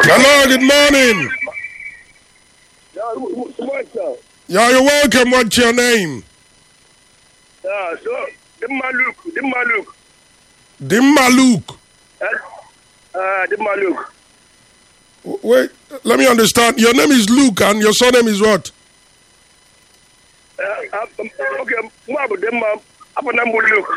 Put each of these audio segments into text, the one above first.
Hello, good morning. Yeah, you're welcome. What's your name? Dimma Luke. Dimma Luke. Dimma Luke. Wait, let me understand. Your name is Luke and your surname is what? Okay, Mabu Dimma. Apanambu Luke.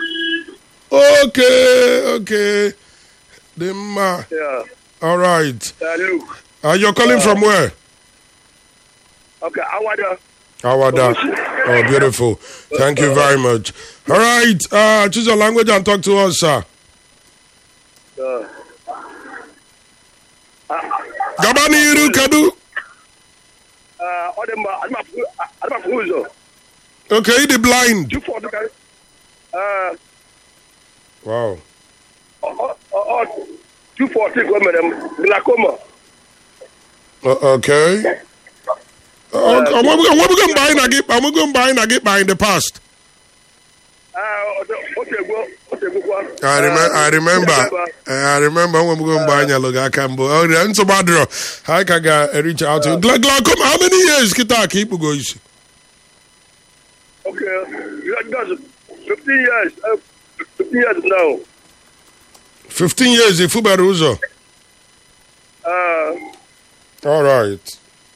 Okay. Dimma. Yeah. All right. Luke. You're calling from where? Okay, Awada. Oh, beautiful. Thank you very much. All right. Choose your language and talk to us, sir. Gabani Kadu. Okay, the blind. Wow. 240 glaucoma. Okay. What we going to buy in the past? I remember when we going to buy in Cambo. Oh, then so bad. I can reach out to glaucoma. How many years kita keep going? Okay, that's 15 years. 15 years now. 15 years if Uberuzo. All right.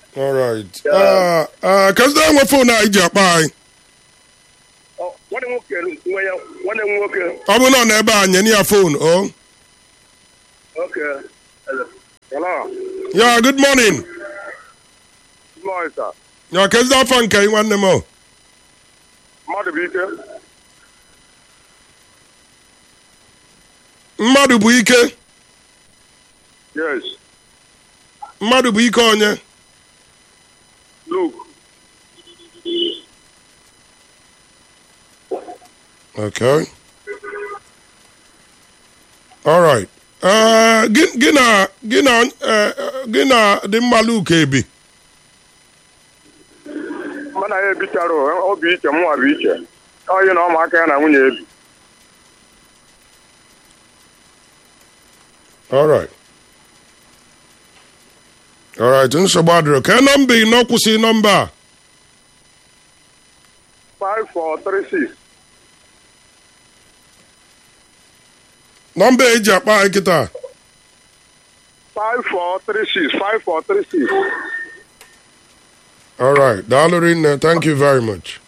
Cause then what phone I just buy? What am okay? I'm not never on your phone. Oh. Okay. Hello. Yeah. Good morning. Good morning, sir. Yeah. Cause that phone can one more. Mmadụ bụ ike. Yes. Mmadụ bụ ike onye. Luke. Okay. All right. Gị na dị mma Luke ebi. Mana ya ebichara obi iche mụ bụ iche. Onye na ụmụaka ya na nwunye ebi. All right. Nsogbu ka nọmba ị nọ kwụsị nọmba 5436. Nọmba eji akpa anyị kịta 5436. All right. Daalụ rinne. Thank you very much.